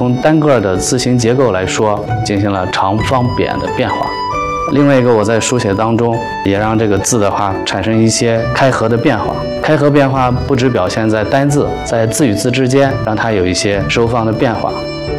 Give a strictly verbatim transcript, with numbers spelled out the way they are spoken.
从单个的字形结构来说，进行了长方扁的变化。另外一个，我在书写当中也让这个字的话产生一些开合的变化。开合变化不只表现在单字，在字与字之间，让它有一些收放的变化。